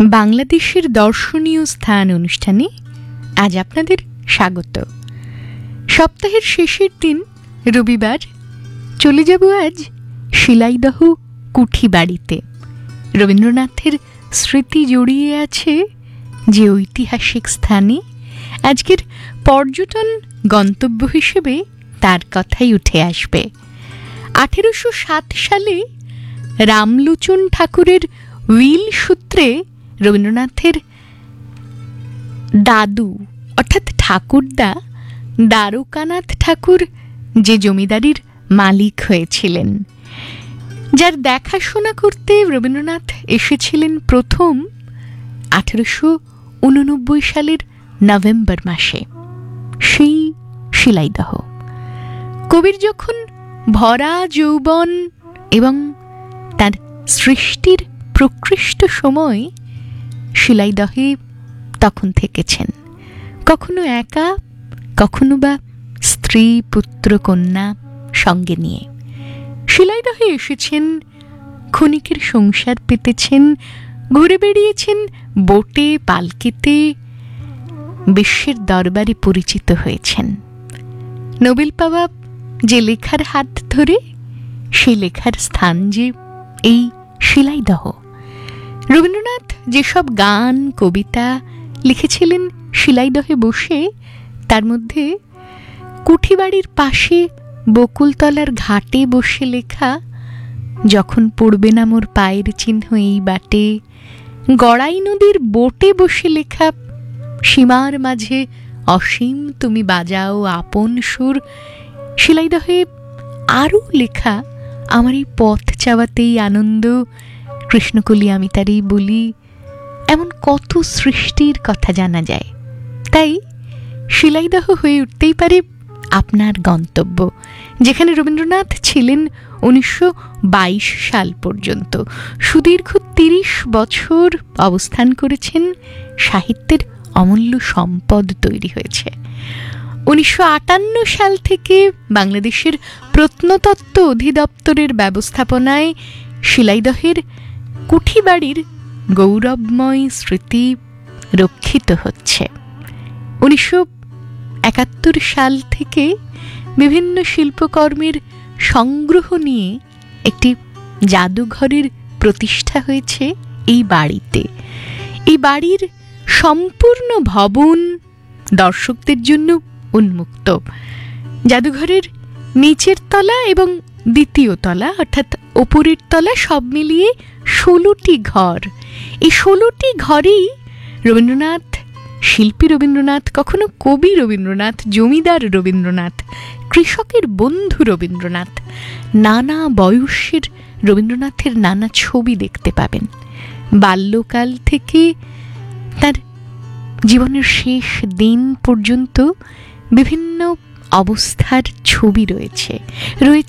বাংলাদেশের দর্শনীয় স্থান অনুষ্ঠানে আজ আপনাদের স্বাগত। সপ্তাহের শেষের দিন রবিবার চলে যাব আজ শিলাইদহ কুঠিবাড়িতে। রবীন্দ্রনাথের স্মৃতি জড়িয়ে আছে যে ঐতিহাসিক স্থানে আজকের পর্যটন গন্তব্য হিসেবে তার কথাই উঠে আসবে। 1807 সালে রামলোচন ঠাকুরের উইল সূত্রে রবীন্দ্রনাথের দাদু অর্থাৎ ঠাকুরদা দ্বারকানাথ ঠাকুর যে জমিদারির মালিক হয়েছিলেন, যার দেখাশোনা করতে রবীন্দ্রনাথ এসেছিলেন প্রথম 1889 সালের নভেম্বর মাসে, সেই শিলাইদহ। কবির যখন ভরা যৌবন এবং তার সৃষ্টির প্রকৃষ্ট সময় শিলাইদহে তখন থেকেছেন, কখনো একা, কখনো বা স্ত্রী পুত্র কন্যা সঙ্গে নিয়ে। শিলাইদহে এসেছেন, ক্ষণিকের সংসার পেতেছেন, ঘুরে বেড়িয়েছেন বোটে পালকিতে, বিশ্বের দরবারে পরিচিত হয়েছেন। নোবেল পাওয়া যে লেখার হাত ধরে, সেই লেখার স্থান যে এই শিলাইদহ। রবীন্দ্রনাথ যেসব গান কবিতা লিখেছিলেন শিলাইদহে বসে, তার মধ্যে কুঠিবাড়ির পাশে বকুলতলার ঘাটে বসে লেখা যখন পড়বে না মোর পায়ের চিহ্ন এই বাটে, গড়াই নদীর বোটে বসে লেখা সীমার মাঝে অসীম তুমি বাজাও আপন সুর, শিলাইদহে আরও লেখা আমার এই পথ চাওয়াতেই আনন্দ, কৃষ্ণকলি আমি তারই বলি, এমন কত সৃষ্টির কথা জানা যায়। তাই শিলাইদহ হয়ে উঠতেই পারে আপনার গন্তব্য, যেখানে রবীন্দ্রনাথ ছিলেন 1922 সাল পর্যন্ত। সুদীর্ঘ 30 বছর অবস্থান করেছেন, সাহিত্যের অমূল্য সম্পদ তৈরি হয়েছে। 1958 সাল থেকে বাংলাদেশের প্রত্নতত্ত্ব অধিদপ্তরের ব্যবস্থাপনায় শিলাইদহের কুঠিবাড়ির গৌরবময় স্মৃতি রক্ষিত হচ্ছে। 1971 সাল থেকে বিভিন্ন শিল্পকর্মের সংগ্রহ নিয়ে একটি জাদুঘরের প্রতিষ্ঠা হয়েছে এই বাড়িতে। এই বাড়ির সম্পূর্ণ ভবন দর্শকদের জন্য উন্মুক্ত। জাদুঘরের নিচের তলা এবং দ্বিতীয় তলা অর্থাৎ ওপরের তলা সব মিলিয়ে 16টি ঘর। এই 16টি ঘরেই রবীন্দ্রনাথ, শিল্পী রবীন্দ্রনাথ, কখনো কবি রবীন্দ্রনাথ, জমিদার রবীন্দ্রনাথ, কৃষকের বন্ধু রবীন্দ্রনাথ, নানা বয়সের রবীন্দ্রনাথের নানা ছবি দেখতে পাবেন। বাল্যকাল থেকে তার জীবনের শেষ দিন পর্যন্ত বিভিন্ন অবস্থার ছবি রয়েছে।